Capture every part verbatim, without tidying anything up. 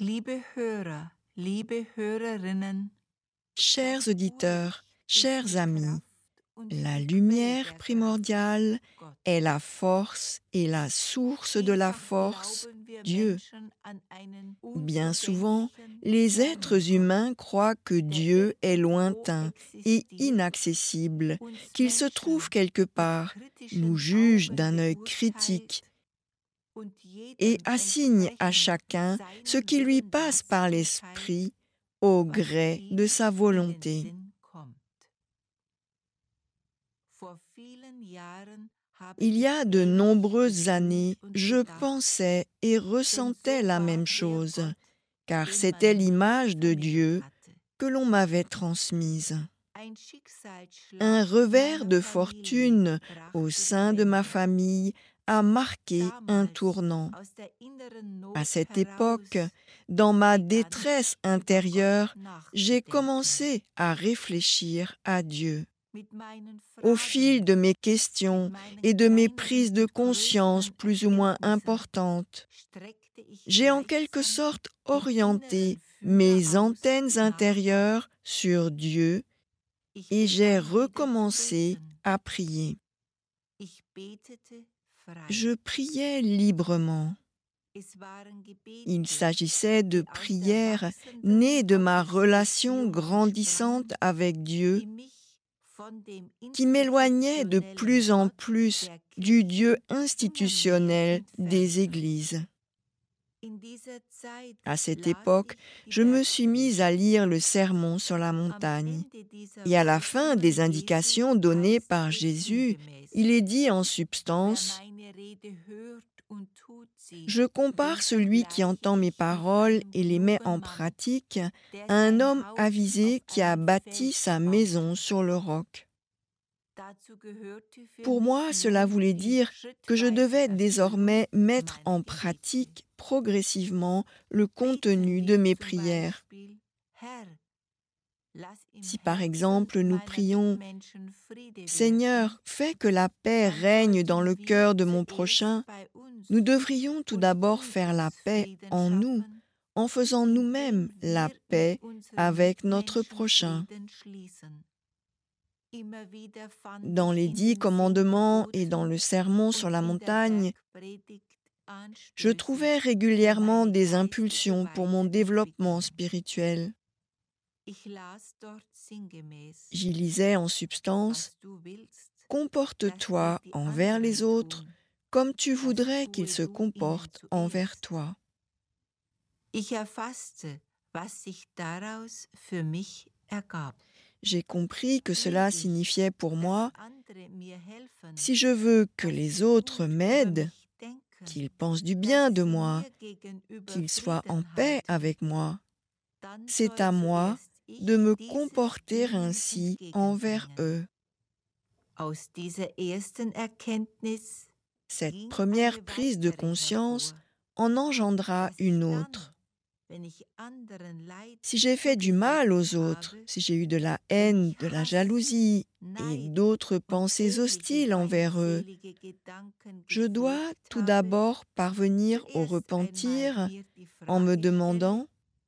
Liebe Hörer, liebe Hörerinnen, Chers auditeurs, chers amis, la die lumière Quelle der primordiale Kraft, est la force et la source de la Vielfach force, glauben wir Dieu. Menschen an einen Bien souvent, unzugänglichen, les fernen êtres Gott, humains croient que Dieu est irgendwo lointain et existiert, inaccessible, uns qu'il se trouve Menschen quelque mit part, kritischen nous juge Augen d'un œil beurteilt critique und et jedem assigne à entsprechend chacun ce seinem qui lui Willen passe das par zuteilt, l'esprit au was gré de ihm sa in den volonté. Sinn kommt. Vor vielen Jahren habe Il y ich a de ähnlich nombreuses gefühlt années, und je gedacht, pensais et denn ressentais so la war même der chose, Gott, car den c'était man mir l'image de vermittelt Dieu hatte. que l'on m'avait transmise. Ein Schicksalsschlag Un in revers meiner de Familie fortune au brachte die sein de ma Wende. famille a marqué un Damals, tournant. aus der inneren À Not cette heraus, époque, dans ma begann détresse ich über intérieure, Gott j'ai nachzudenken. commencé à réfléchir à Dieu. Mit meinen Au Fragen, fil de mes mit questions meinen et de mes kleineren prises de und conscience größeren plus ou moins Erkenntnissen importantes, streckte ich j'ai en quelque gleichsam sorte den orienté inneren Fühler mes aus antennes nach intérieures Gott. sur Dieu Ich et j'ai begann wieder zu recommencé beten. à prier. Ich betete frei. Je priais librement. Es waren Il Gebete, s'agissait de die aus der prières wachsenden nées de ma relation Gottesbeziehung grandissante entsprangen, avec Dieu, die mich von dem qui m'éloignait de institutionnellen plus en Gott plus der du Kirche Dieu immer mehr institutionnel des entfernte. églises. In dieser Zeit À cette las époque, ich die je me suis mise à Bergpredigt. lire le Sermon sur la Am montagne. Ende dieser Et à la fin Worte des Jesu indications données heißt par es Jésus, sinngemäß: il est dit en Wer substance: meine Rede hört und tut sie, Je dem compare celui qui vergleiche entend mes ich mit paroles einem et les met en klugen Mann, pratique der à un sein homme Haus avisé auf qui a einem bâti Fels sa baute. maison sur le roc. Dazu gehörte für Pour mich moi, cela nun voulait die dire que je schrittweise devais Erfüllung désormais mettre meiner en Gebete. pratique progressivement le Beten contenu de wir mes zum prières. Beispiel: Herr, lass im Si par Herzen exemple nous meiner prions: Mitmenschen Friede Seigneur, wirken, fais que la paix dann règne dans le sollten wir cœur de mon zuerst prochain, bei uns nous devrions tout und d'abord in faire la uns paix Frieden en nous, schaffen, en faisant nous-mêmes indem la wir mit paix unseren avec notre Mitmenschen prochain. Frieden schließen. Immer wieder fand Dans ich les in dix den commandements et dans Zehn le sermon Geboten sur und la in der montagne, Bergpredigt je Anstöße trouvais für régulièrement meine des geistige impulsions pour mon développement Weiterentwicklung. spirituel. Ich las dort sinngemäß: J'y lisais en substance: Was du willst, lass Comporte-toi es die envers les anderen autres tun, comme tu das voudrais qu'ils tue se du ihnen comportent envers zuerst. toi. Ich erfasste, was sich daraus für mich ergab. J'ai compris que Will cela ich, signifiait pour dass moi: andere mir helfen, si je veux que dass les sie autres gut über m'aident, mich denken, qu'ils pensent du dass bien de sie moi, mir gegenüber qu'ils soient en Frieden paix halten, avec moi, dann c'est soll à moi zuerst ich de me dieses comporter ihnen ainsi envers entgegenbringen. eux. Aus dieser ersten Erkenntnis Cette ging première eine prise de weitere conscience hervor, en engendra dass ich une dann, autre. wenn ich anderen Leid Si j'ai fait du mal aux zugefügt autres, habe, si j'ai eu de la wenn haine, ich de la Hass, jalousie et Neid d'autres und pensées ähnliche hostiles envers eux, feindselige Gedanken je dois gepflegt tout habe, d'abord parvenir au zuerst einmal repentir mir die en me Frage stelle: demandant: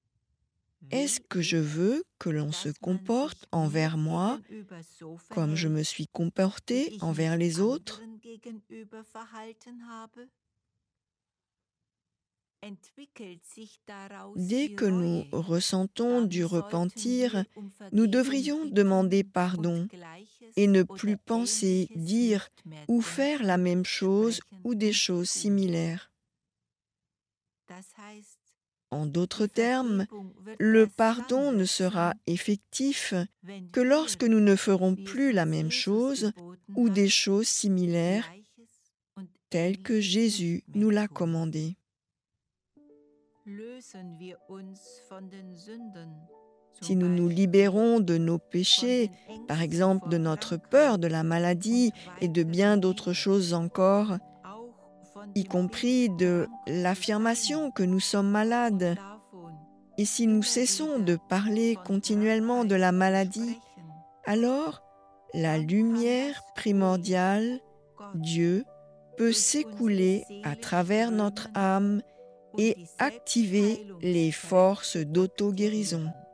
est-ce Will que je ich, veux que l'on se dass man comporte sich mir envers moi gegenüber so comme je me verhält, suis wie comporté ich envers mich les autres? anderen gegenüber verhalten habe? Entwickelt sich daraus Dès die que nous Reue, ressentons dann du sollten repentir, wir um nous Vergebung devrions demander bitten pardon und Gleiches et ne oder plus penser, Ähnliches dire nicht mehr ou faire la denken, même chose sprechen ou des und choses tun. similaires. Das heißt, En die d'autres termes, Vergebung wird le erst pardon dann ne sera wirksam, effectif wenn que wir, lorsque nous ne ferons wie es plus la uns même Jesus chose geboten ou hat, des choses similaires Gleiches und telles que Ähnliches Jésus nicht nous mehr l'a tun. commandé. Lösen wir uns von den Sünden, Si zum nous nous Beispiel libérons de nos von péchés, den par Ängsten exemple de vor notre peur de la Krankheit maladie und et de weiteren bien d'autres Dingen, choses encore, auch von y dem compris Bild, de krank zu l'affirmation sein, que nous sommes und malades, davon et si nous immer cessons wieder de parler von continuellement de Krankheit la zu maladie, sprechen, alors la dann kann lumière das primordiale, Gott Dieu, peut durch unsere s'écouler à Seele travers notre strömen âme et activer les forces d'auto-guérison.